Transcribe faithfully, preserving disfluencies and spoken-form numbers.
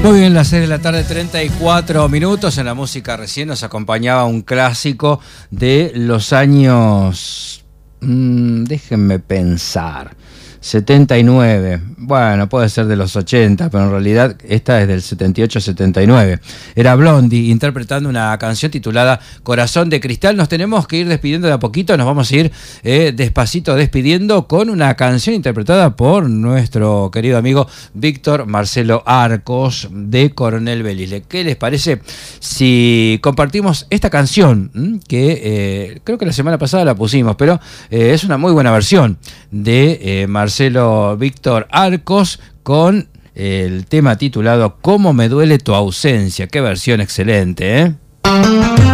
Muy bien, las seis de la tarde, treinta y cuatro minutos. En la música recién nos acompañaba un clásico de los años... Mmm, déjenme pensar... setenta y nueve, bueno, puede ser de los ochenta, pero en realidad esta es del setenta y ocho setenta y nueve. Era Blondie interpretando una canción titulada Corazón de Cristal. Nos tenemos que ir despidiendo de a poquito, nos vamos a ir eh, despacito despidiendo con una canción interpretada por nuestro querido amigo Víctor Marcelo Arcos de Coronel Beliz. ¿Qué les parece si compartimos esta canción? ¿m? Que eh, creo que la semana pasada la pusimos, pero eh, es una muy buena versión de eh, Marcelo Marcelo Víctor Arcos con el tema titulado Cómo me duele tu ausencia. Qué versión excelente, ¿eh?